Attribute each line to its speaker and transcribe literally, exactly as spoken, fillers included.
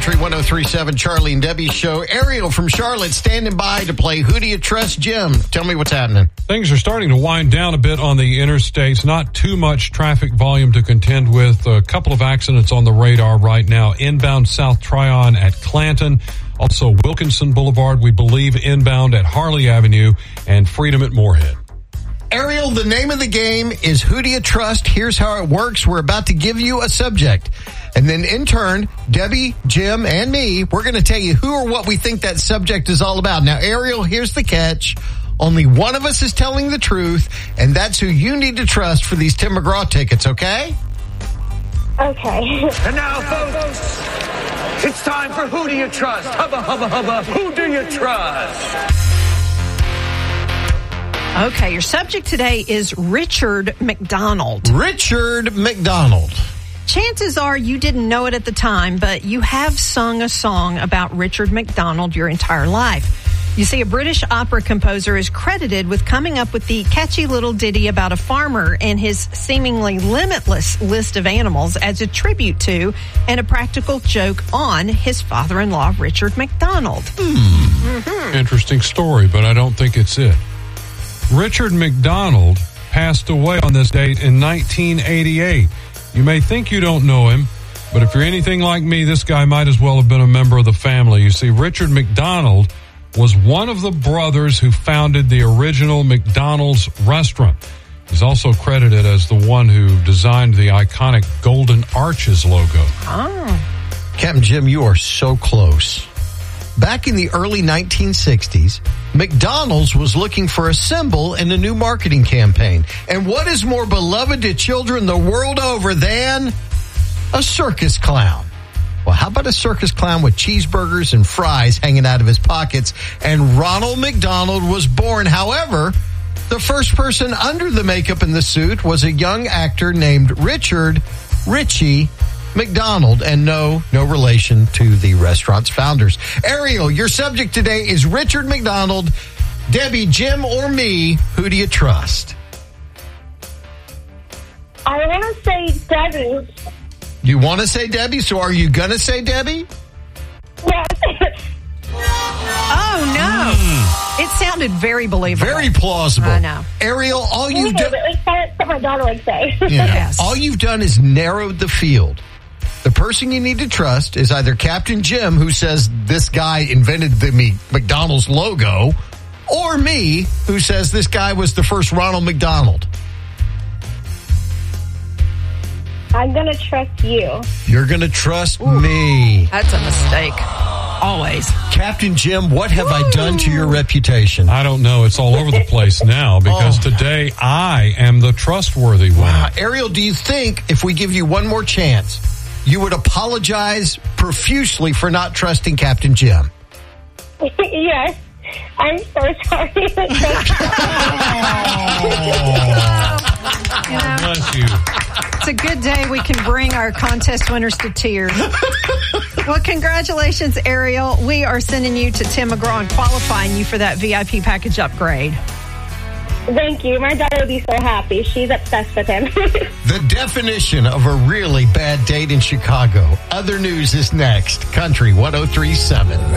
Speaker 1: Country one oh three point seven, Charlie and Debbie show. Ariel from Charlotte standing by to play Who Do You Trust, Jim? Tell me what's happening.
Speaker 2: Things are starting to wind down a bit on the interstates. Not too much traffic volume to contend with. A couple of accidents on the radar right now. Inbound South Tryon at Clanton. Also Wilkinson Boulevard, we believe, inbound at Harley Avenue, and Freedom at Moorhead.
Speaker 1: Ariel, the name of the game is Who Do You Trust? Here's how it works. We're about to give you a subject. And then in turn, Debbie, Jim, and me, we're going to tell you who or what we think that subject is all about. Now, Ariel, here's the catch. Only one of us is telling the truth, and that's who you need to trust for these Tim McGraw tickets, okay?
Speaker 3: Okay.
Speaker 4: And now, folks, it's time for Who Do You Trust? Hubba, hubba, hubba. Who do you trust?
Speaker 5: Okay, your subject today is Richard McDonald.
Speaker 1: Richard McDonald.
Speaker 5: Chances are you didn't know it at the time, but you have sung a song about Richard McDonald your entire life. You see, a British opera composer is credited with coming up with the catchy little ditty about a farmer and his seemingly limitless list of animals as a tribute to and a practical joke on his father-in-law, Richard McDonald.
Speaker 2: Hmm. Mm-hmm. Interesting story, but I don't think it's it. Richard McDonald passed away on this date in nineteen eighty-eight. You may think you don't know him, but if you're anything like me, this guy might as well have been a member of the family. You see, Richard McDonald was one of the brothers who founded the original McDonald's restaurant. He's also credited as the one who designed the iconic Golden Arches logo.
Speaker 5: Oh.
Speaker 1: Captain Jim, you are so close. Back in the early nineteen sixties, McDonald's was looking for a symbol in a new marketing campaign. And what is more beloved to children the world over than a circus clown? Well, how about a circus clown with cheeseburgers and fries hanging out of his pockets? And Ronald McDonald was born. However, the first person under the makeup and the suit was a young actor named Richard Richie McDonald, and no, no relation to the restaurant's founders. Ariel, your subject today is Richard McDonald. Debbie, Jim, or me, who do you trust?
Speaker 3: I want to say Debbie.
Speaker 1: You want to say Debbie, so are you going to say Debbie?
Speaker 3: Yes.
Speaker 5: Oh, no. Mm. It sounded very believable.
Speaker 1: Very plausible.
Speaker 5: I know.
Speaker 1: Ariel, all you've done...
Speaker 3: That's what my daughter would say.
Speaker 1: Yeah.
Speaker 5: Yes.
Speaker 1: All you've done is narrowed the field. The person you need to trust is either Captain Jim, who says this guy invented the McDonald's logo, or me, who says this guy was the first Ronald McDonald.
Speaker 3: I'm going to trust you.
Speaker 1: You're going to trust
Speaker 5: Ooh,
Speaker 1: me.
Speaker 5: That's a mistake. Always.
Speaker 1: Captain Jim, what have Ooh. I done to your reputation?
Speaker 2: I don't know. It's all over the place now because oh. today I am the trustworthy one.
Speaker 1: Wow. Ariel, do you think if we give you one more chance, you would apologize profusely for not trusting Captain Jim?
Speaker 3: Yes. I'm so sorry.
Speaker 2: Oh.
Speaker 5: You know,
Speaker 2: bless you.
Speaker 5: It's a good day we can bring our contest winners to tears. Well, congratulations, Ariel. We are sending you to Tim McGraw and qualifying you for that V I P package upgrade.
Speaker 3: Thank you. My daughter would be so happy. She's obsessed with him.
Speaker 1: The definition of a really bad date in Chicago. Other news is next. Country one oh three point seven.